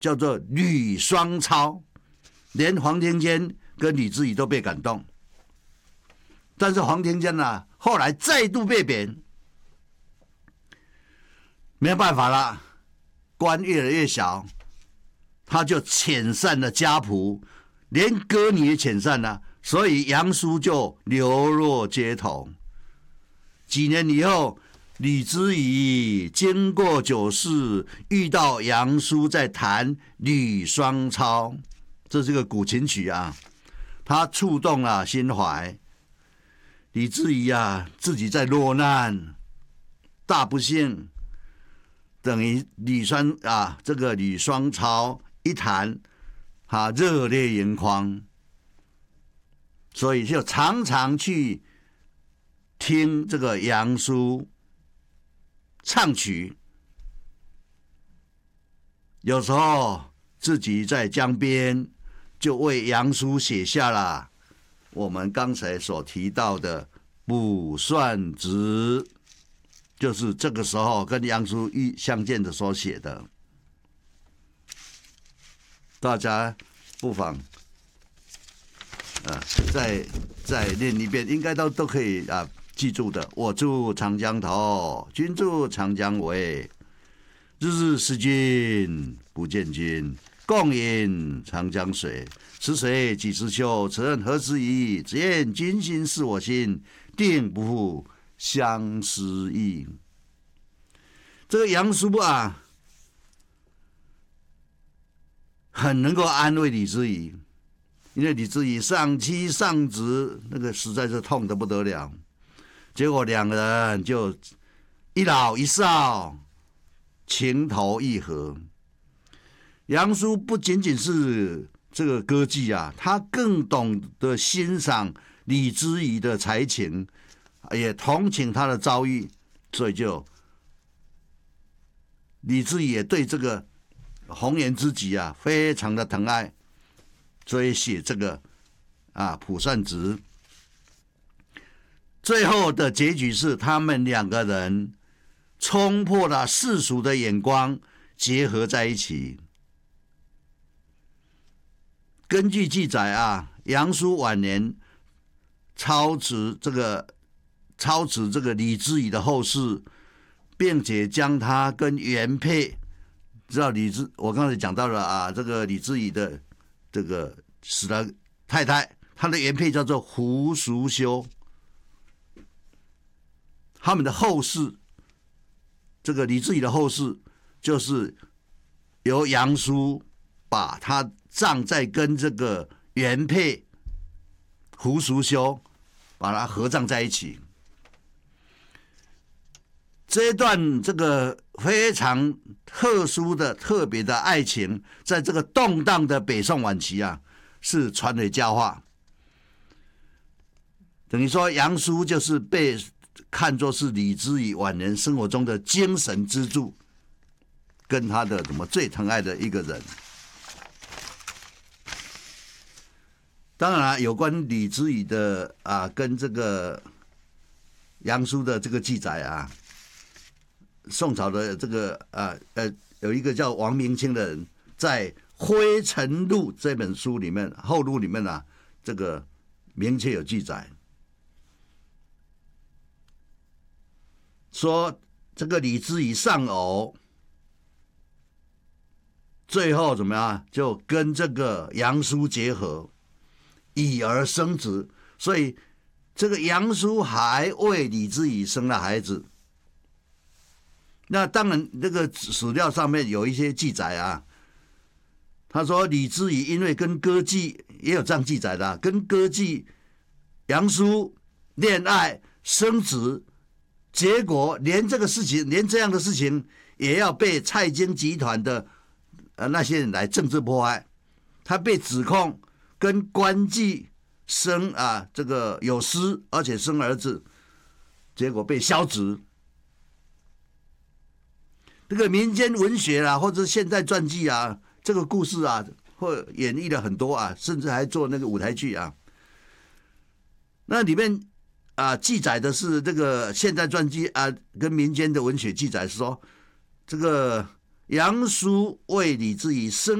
叫做吕双超，连黄庭坚跟李之仪都被感动。但是黄庭坚啊，后来再度被贬，没有办法了，官越来越小，他就遣散了家仆，连歌女也遣散了，所以杨叔就流落街头。几年以后，李之仪经过酒肆，遇到杨叔在弹《吕双超》，这是个古琴曲啊，他触动了心怀。李之仪啊，自己在落难，大不幸，等于这个吕双超一弹，热泪盈眶，所以就常常去听这个杨叔唱曲，有时候自己在江边就为杨叔写下了我们刚才所提到的《卜算子》，就是这个时候跟杨叔相见的时候写的。大家不妨再念一遍，应该都可以记住的。我住长江头，君住长江尾，日日思君不见君，共饮长江水。此水几时秋？此人何时已？只言君心似我心，定不负相思意。这个杨叔啊，很能够安慰李之仪，因为李之仪丧妻丧子，那个实在是痛得不得了。结果两个人就一老一少，情投意合。杨叔不仅仅是这个歌妓啊，他更懂得欣赏李之仪的才情，也同情他的遭遇，所以李之仪也对这个红颜知己啊非常的疼爱，所以写这个《卜算子》。最后的结局是他们两个人冲破了世俗的眼光，结合在一起。根据记载啊，杨叔晚年操持这个李之仪的后事，并且将他跟原配，知道我刚才讲到了这个李之仪的这个死了太太，他的原配叫做胡淑修。他们的后事，这个李之仪的后事，就是由杨叔把他葬在跟这个原配胡淑修把它合葬在一起。这一段这个非常特殊的特别的爱情，在这个动荡的北宋晚期啊，是传为佳话。等于说杨叔就是被看作是李之仪晚年生活中的精神支柱，跟他的最疼爱的一个人。当然有关李之仪的跟这个杨叔的这个记载啊，宋朝的这个有一个叫王明清的人，在《灰尘录》这本书里面后录里面这个明确有记载，说这个李之仪丧偶，最后怎么样，就跟这个杨叔结合，以儿生子，所以这个杨叔还为李之仪生了孩子。那当然这个史料上面有一些记载啊，他说李之仪因为跟歌妓，也有这样记载的跟歌妓杨叔恋爱生子，结果连这样的事情也要被蔡京集团的那些人来政治迫害。他被指控跟官妓生这个有私，而且生儿子，结果被削职。这个民间文学或者现代传记这个故事或演绎了很多甚至还做那个舞台剧那里面记载的是这个现代传记跟民间的文学记载是说，这个杨叔为李之仪生